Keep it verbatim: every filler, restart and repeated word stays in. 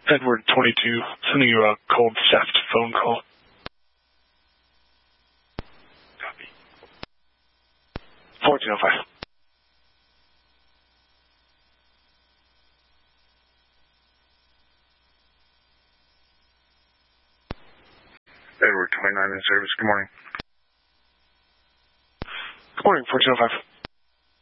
Edward twenty-two, sending you a cold theft phone call. Copy. fourteen oh five. Edward twenty-nine in service. Good morning. Good morning, fourteen oh five.